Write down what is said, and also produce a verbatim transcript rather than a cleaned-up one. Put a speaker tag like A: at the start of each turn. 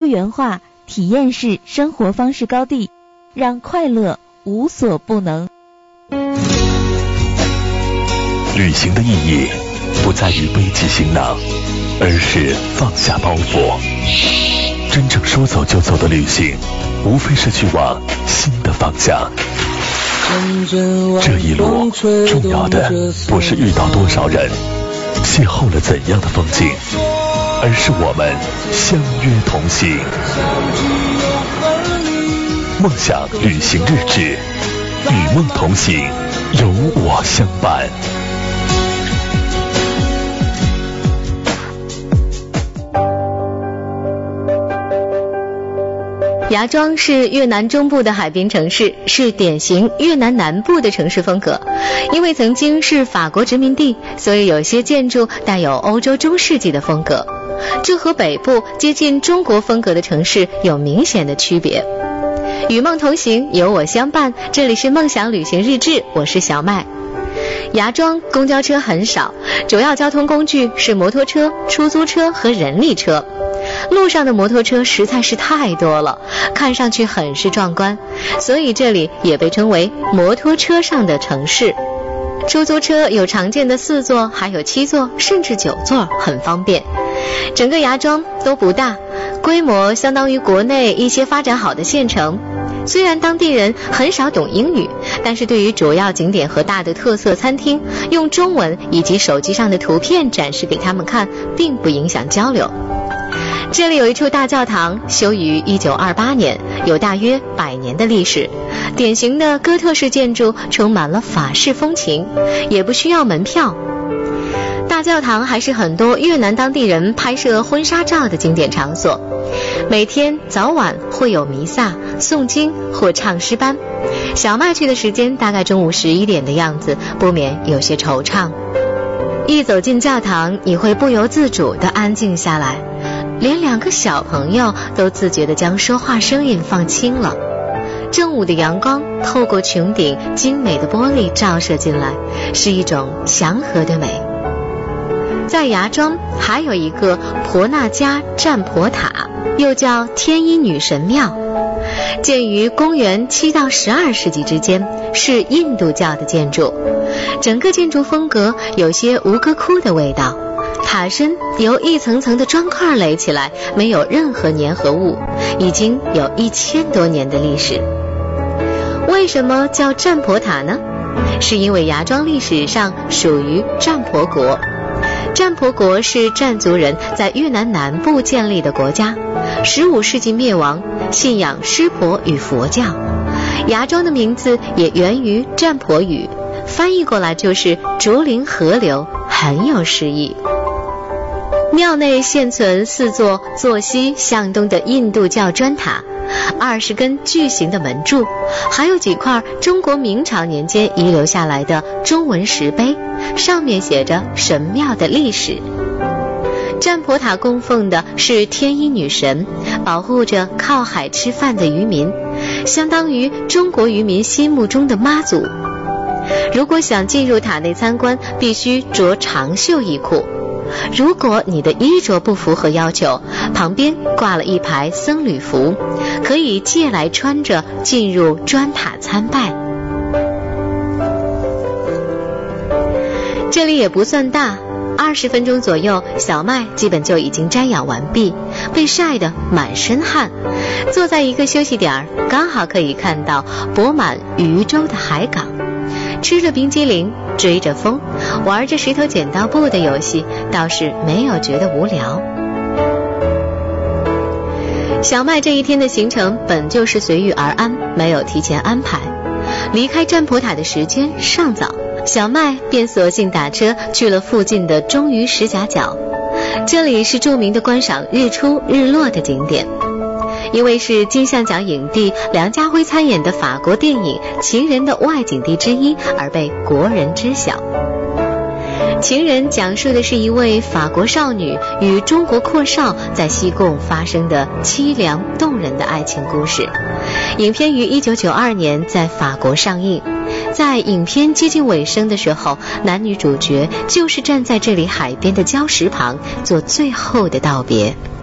A: 元化体验式生活方式高地，让快乐无所不能。
B: 旅行的意义不在于背起行囊，而是放下包袱。真正说走就走的旅行，无非是去往新的方向。这一路重要的不是遇到多少人，邂逅了怎样的风景，而是我们相约同行。梦想旅行日志，与梦同行，有我相伴。
C: 芽庄是越南中部的海滨城市，是典型越南南部的城市风格。因为曾经是法国殖民地，所以有些建筑带有欧洲中世纪的风格，这和北部接近中国风格的城市有明显的区别。与梦同行，有我相伴，这里是梦想旅行日志，我是小麦。芽庄公交车很少，主要交通工具是摩托车、出租车和人力车。路上的摩托车实在是太多了，看上去很是壮观，所以这里也被称为摩托车上的城市。出租车有常见的四座，还有七座甚至九座，很方便。整个芽庄都不大，规模相当于国内一些发展好的县城。虽然当地人很少懂英语，但是对于主要景点和大的特色餐厅，用中文以及手机上的图片展示给他们看，并不影响交流。这里有一处大教堂，修于一九二八年，有大约百年的历史。典型的哥特式建筑，充满了法式风情，也不需要门票。大教堂还是很多越南当地人拍摄婚纱照的经典场所。每天早晚会有弥撒、诵经或唱诗班。小麦去的时间大概中午十一点的样子，不免有些惆怅。一走进教堂，你会不由自主地安静下来。连两个小朋友都自觉地将说话声音放轻了。正午的阳光透过穹顶精美的玻璃照射进来，是一种祥和的美。在芽庄还有一个婆纳加占婆塔，又叫天衣女神庙，建于公元七到十二世纪之间，是印度教的建筑。整个建筑风格有些吴哥窟的味道，塔身由一层层的砖块垒起来，没有任何粘合物，已经有一千多年的历史。为什么叫占婆塔呢？是因为芽庄历史上属于占婆国。占婆国是占族人在越南南部建立的国家，十五世纪灭亡，信仰湿婆与佛教。芽庄的名字也源于占婆语，翻译过来就是竹林河流，很有诗意。庙内现存四座坐西向东的印度教砖塔，二十根巨型的门柱，还有几块中国明朝年间遗留下来的中文石碑，上面写着神庙的历史。占婆塔供奉的是天衣女神，保护着靠海吃饭的渔民，相当于中国渔民心目中的妈祖。如果想进入塔内参观，必须着长袖衣裤。如果你的衣着不符合要求，旁边挂了一排僧侣服，可以借来穿着进入砖塔参拜。这里也不算大，二十分钟左右，小麦基本就已经瞻仰完毕，被晒得满身汗。坐在一个休息点，刚好可以看到泊满渔舟的海港。吃着冰激凌，追着风，玩着石头剪刀布的游戏，倒是没有觉得无聊。小麦这一天的行程本就是随遇而安，没有提前安排。离开占婆塔的时间尚早，小麦便索性打车去了附近的中屿石甲角，这里是著名的观赏日出日落的景点。因为是金像奖影帝梁家辉参演的法国电影《情人》的外景地之一，而被国人知晓。《情人》讲述的是一位法国少女与中国阔少在西贡发生的凄凉动人的爱情故事。影片于一九九二年在法国上映。在影片接近尾声的时候，男女主角就是站在这里海边的礁石旁做最后的道别。